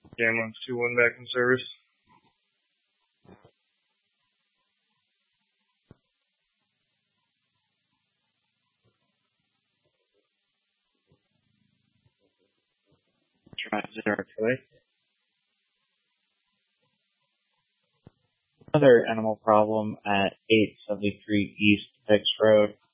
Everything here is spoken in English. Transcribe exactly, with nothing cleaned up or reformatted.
Ambulance two one back in service. Try zero two eight. Another animal problem at eight seventy-three East Dix Road.